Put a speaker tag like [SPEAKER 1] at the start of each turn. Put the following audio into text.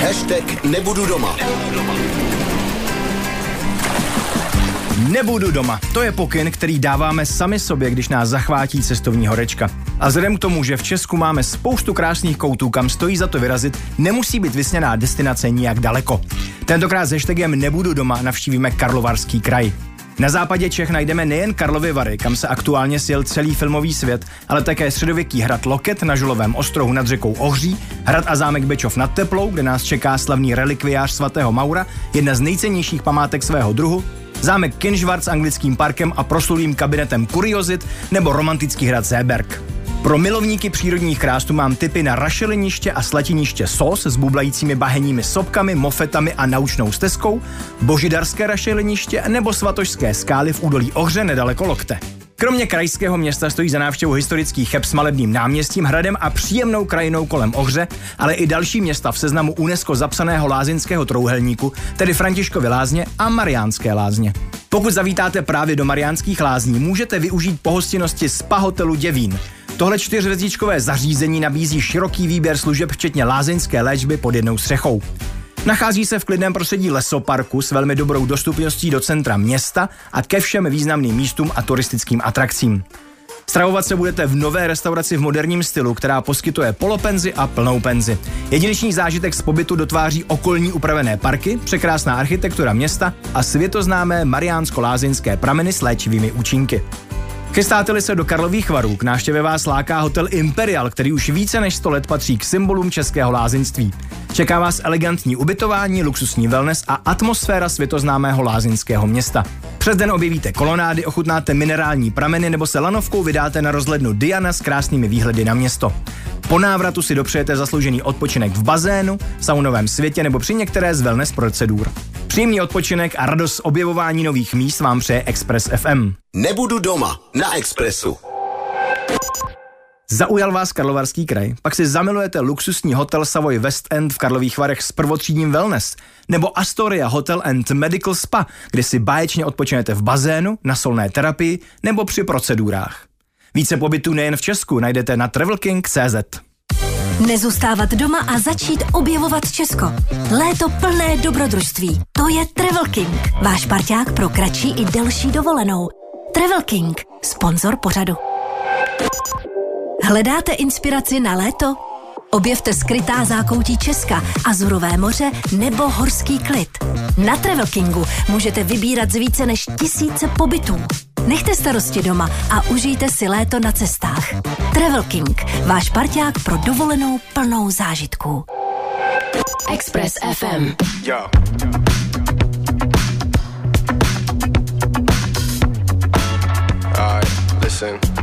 [SPEAKER 1] Nebudu doma.
[SPEAKER 2] Nebudu doma. To je pokyn, který dáváme sami sobě, když nás zachvátí cestovní horečka. A vzhledem k tomu, že v Česku máme spoustu krásných koutů, kam stojí za to vyrazit, nemusí být vysněná destinace nijak daleko. Tentokrát s hashtagem Nebudu doma navštívíme Karlovarský kraj. Na západě Čech najdeme nejen Karlovy Vary, kam se aktuálně sjel celý filmový svět, ale také středověký hrad Loket na Žulovém ostrohu nad řekou Ohří, hrad a zámek Bečov nad Teplou, kde nás čeká slavný relikviář svatého Maura, jedna z nejcennějších památek svého druhu, zámek Kinžvart s anglickým parkem a proslulým kabinetem kuriozit nebo romantický hrad Zéberg. Pro milovníky přírodních krás tu mám tipy na rašeliniště a slatiniště Sos s bublajícími bahenními sopkami, mofetami a naučnou stezkou, božidarské rašeliniště nebo svatošské skály v údolí Ohře nedaleko Lokte. Kromě krajského města stojí za návštěvu historický Cheb s malebným náměstím, hradem a příjemnou krajinou kolem Ohře, ale i další města v seznamu UNESCO zapsaného lázeňského trouhelníku, tedy Františkovy lázně a Mariánské lázně. Pokud zavítáte právě do Mariánských lázní, můžete využít pohostinnosti Spa hotelu Děvín. Tohle 4hvězdičkové zařízení nabízí široký výběr služeb včetně lázeňské léčby pod jednou střechou. Nachází se v klidném prostředí lesoparku s velmi dobrou dostupností do centra města a ke všem významným místům a turistickým atrakcím. Stravovat se budete v nové restauraci v moderním stylu, která poskytuje polopenzi a plnou penzi. Jedinečný zážitek z pobytu dotváří okolní upravené parky, překrásná architektura města a světoznámé mariánsko-lázeňské prameny s léčivými účinky. Chystáte-li se do Karlových Varů, k návštěvě vás láká hotel Imperial, který už více než 100 let patří k symbolům českého lázeňství. Čeká vás elegantní ubytování, luxusní wellness a atmosféra světoznámého lázeňského města. Přes den objevíte kolonády, ochutnáte minerální prameny nebo se lanovkou vydáte na rozhlednu Diana s krásnými výhledy na město. Po návratu si dopřejete zasloužený odpočinek v bazénu, saunovém světě nebo při některé z wellness procedur. Příjemný odpočinek a radost z objevování nových míst vám přeje Express FM.
[SPEAKER 1] Nebudu doma na Expressu.
[SPEAKER 2] Zaujal vás Karlovarský kraj? Pak si zamilujete luxusní hotel Savoy West End v Karlových Varech s prvotřídním wellness, nebo Astoria Hotel and Medical Spa, kde si báječně odpočinete v bazénu, na solné terapii nebo při procedurách. Více pobytů nejen v Česku najdete na travelking.cz.
[SPEAKER 3] Nezůstávat doma a začít objevovat Česko. Léto plné dobrodružství. To je Travel King, váš parťák pro kratší i delší dovolenou. Travel King, sponzor pořadu. Hledáte inspiraci na léto? Objevte skrytá zákoutí Česka, Azurové moře nebo horský klid. Na Travel Kingu můžete vybírat z více než 1000 pobytů. Nechte starosti doma a užijte si léto na cestách. Travel King, váš parťák pro dovolenou plnou zážitků. Express FM.
[SPEAKER 1] Yo. Alright, listen.